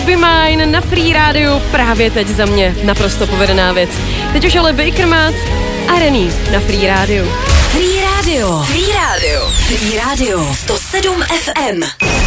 Be Mine na Free Radio, právě teď za mě naprosto povedená věc. Teď už ale Bakermat a Rený na Free Radio. Free Radio. Free Radio. Free Radio. 107 FM.